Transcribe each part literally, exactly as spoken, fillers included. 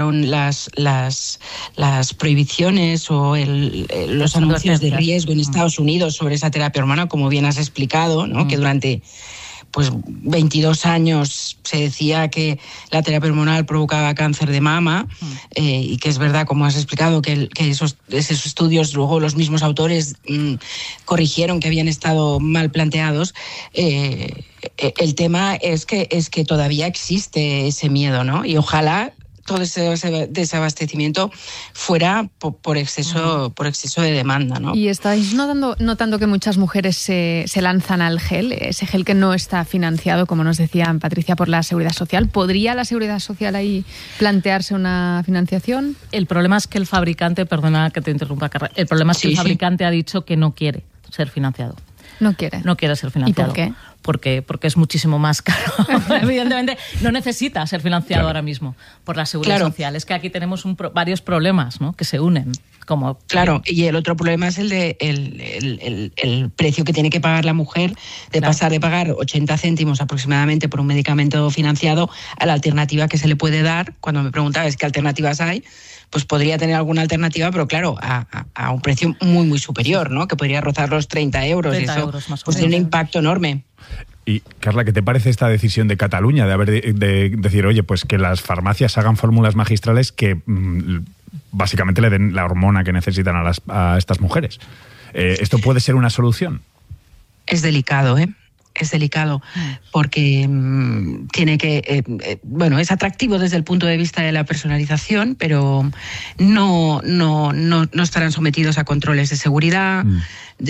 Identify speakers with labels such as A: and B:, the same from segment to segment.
A: Las, las, las prohibiciones o el, el, los anuncios de riesgo en Estados Unidos sobre esa terapia hormonal, como bien has explicado, ¿no? Mm. Que durante pues veintidós años se decía que la terapia hormonal provocaba cáncer de mama, mm. eh, y que es verdad, como has explicado, que, el, que esos, esos estudios luego los mismos autores mm, corrigieron que habían estado mal planteados. Eh, el tema es que, es que todavía existe ese miedo, ¿no? Y ojalá todo ese desabastecimiento fuera por, por exceso por exceso de demanda, ¿no?
B: ¿Y estáis notando, notando que muchas mujeres se, se lanzan al gel, ese gel que no está financiado, como nos decía Patricia, por la Seguridad Social? ¿Podría la Seguridad Social ahí plantearse una financiación?
C: El problema es que el fabricante, perdona que te interrumpa, Carla, el problema es que sí, el fabricante sí. ha dicho que no quiere ser financiado.
B: No quiere.
C: No quiere ser financiado.
B: ¿Y por qué?
C: Porque, porque es muchísimo más caro. Evidentemente, no necesita ser financiado claro. ahora mismo por la Seguridad claro. Social. Es que aquí tenemos un pro, varios problemas, ¿no?, que se unen. Como...
A: Claro, y el otro problema es el de el, el, el, el precio que tiene que pagar la mujer de claro. pasar de pagar ochenta céntimos aproximadamente por un medicamento financiado a la alternativa que se le puede dar. Cuando me preguntabas qué alternativas hay, pues podría tener alguna alternativa, pero claro, a, a, a un precio muy, muy superior, ¿no? Que podría rozar los treinta euros. treinta y eso euros más o pues tiene un impacto enorme.
D: Y, Carla, ¿qué te parece esta decisión de Cataluña de haber de, de decir, oye, pues que las farmacias hagan fórmulas magistrales que mmm, básicamente le den la hormona que necesitan a, las, a estas mujeres? Eh, ¿Esto puede ser una solución?
A: Es delicado, ¿eh? Es delicado porque mmm, tiene que, eh, eh, bueno, es atractivo desde el punto de vista de la personalización, pero no, no, no, no estarán sometidos a controles de seguridad, mm.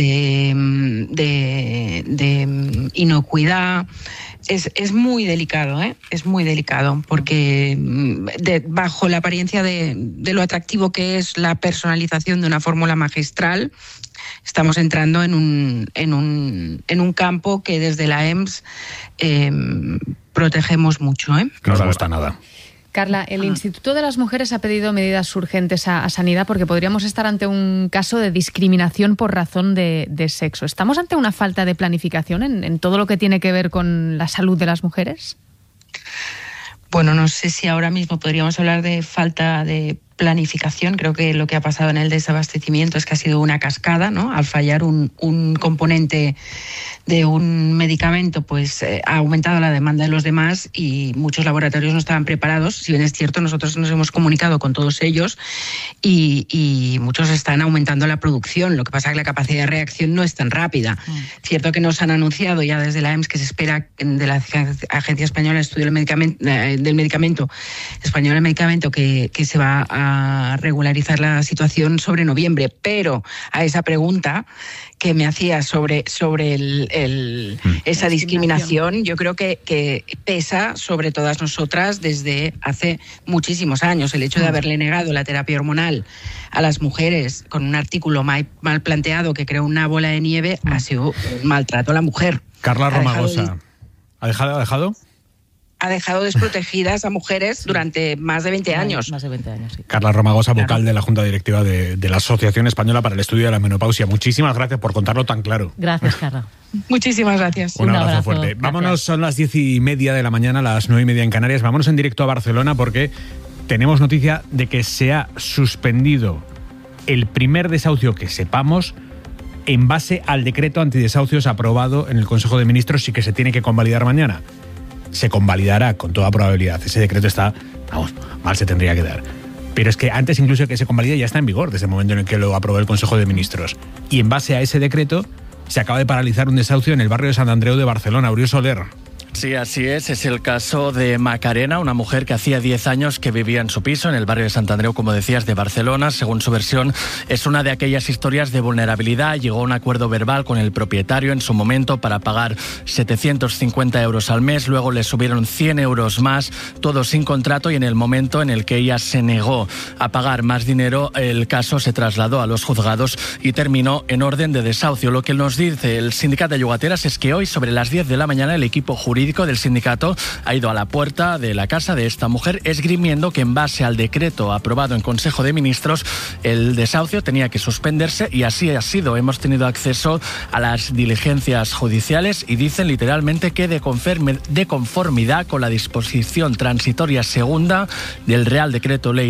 A: de, de, de inocuidad. Es, es muy delicado, ¿eh? Es muy delicado porque de, bajo la apariencia de, de lo atractivo que es la personalización de una fórmula magistral, estamos entrando en un, en un, en un campo que desde la E M S eh, protegemos mucho, ¿eh?
D: No nos gusta nada.
B: Carla, el Instituto de las Mujeres ha pedido medidas urgentes a, a Sanidad porque podríamos estar ante un caso de discriminación por razón de, de sexo. ¿Estamos ante una falta de planificación en, en todo lo que tiene que ver con la salud de las mujeres?
A: Bueno, no sé si ahora mismo podríamos hablar de falta de planificación. Creo que lo que ha pasado en el desabastecimiento es que ha sido una cascada, ¿no? Al fallar un, un componente de un medicamento, pues eh, ha aumentado la demanda de los demás y muchos laboratorios no estaban preparados. Si bien es cierto, nosotros nos hemos comunicado con todos ellos y, y muchos están aumentando la producción. Lo que pasa es que la capacidad de reacción no es tan rápida. Mm. Cierto que nos han anunciado ya desde la E M S que se espera de la Agencia Española de Estudio del Medicamento, eh, del Medicamento Español del Medicamento que, que se va a regularizar la situación sobre noviembre. Pero a esa pregunta que me hacía sobre, sobre el, el, mm. esa discriminación, yo creo que, que pesa sobre todas nosotras desde hace muchísimos años. El hecho de haberle negado la terapia hormonal a las mujeres con un artículo mal, mal planteado que creó una bola de nieve mm. ha sido un maltrato a la mujer.
D: Carla Romagosa, ¿ha dejado? ¿Ha dejado?
A: ha dejado desprotegidas a mujeres durante más de veinte años.
C: Más de veinte años, sí.
D: Carla Romagosa, vocal claro. de la Junta Directiva de, de la Asociación Española para el Estudio de la Menopausia. Muchísimas gracias por contarlo tan claro.
C: Gracias, Carla.
A: Muchísimas gracias.
D: Un, Un abrazo, abrazo fuerte. Gracias. Vámonos, son las diez y media de la mañana, las nueve y media en Canarias. Vámonos en directo a Barcelona porque tenemos noticia de que se ha suspendido el primer desahucio que sepamos en base al decreto antidesahucios aprobado en el Consejo de Ministros y que se tiene que convalidar mañana. Se convalidará con toda probabilidad. Ese decreto está, vamos, mal se tendría que dar. Pero es que antes incluso de que se convalide ya está en vigor desde el momento en el que lo aprobó el Consejo de Ministros. Y en base a ese decreto se acaba de paralizar un desahucio en el barrio de Sant Andreu de Barcelona. Auriol Soler.
E: Sí, así es. Es el caso de Macarena, una mujer que hacía diez años que vivía en su piso en el barrio de Sant Andreu, como decías, de Barcelona. Según su versión, es una de aquellas historias de vulnerabilidad. Llegó a un acuerdo verbal con el propietario en su momento para pagar setecientos cincuenta euros al mes. Luego le subieron cien euros más, todo sin contrato, y en el momento en el que ella se negó a pagar más dinero, el caso se trasladó a los juzgados y terminó en orden de desahucio. Lo que nos dice el sindicato de llogateras es que hoy, sobre las diez de la mañana, el equipo jurídico jurídico del sindicato ha ido a la puerta de la casa de esta mujer esgrimiendo que en base al decreto aprobado en Consejo de Ministros el desahucio tenía que suspenderse y así ha sido. Hemos tenido acceso a las diligencias judiciales y dicen literalmente que de conformidad con la disposición transitoria segunda del Real Decreto Ley